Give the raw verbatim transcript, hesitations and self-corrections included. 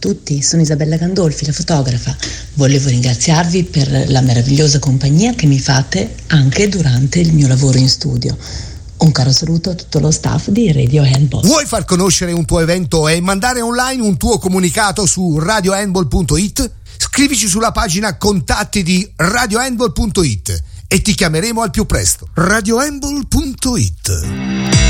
tutti, sono Isabella Gandolfi, la fotografa. Volevo ringraziarvi per la meravigliosa compagnia che mi fate anche durante il mio lavoro in studio. Un caro saluto a tutto lo staff di Radio Handball. Vuoi far conoscere un tuo evento e mandare online un tuo comunicato su radio handball punto it? Scrivici sulla pagina contatti di radio handball punto it e ti chiameremo al più presto. radio handball punto it